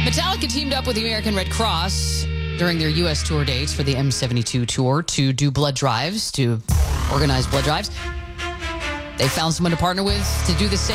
Metallica teamed up with the American Red Cross during their U.S. tour dates for the M72 tour to do blood drives, to organize blood drives. They found someone to partner with to do the same.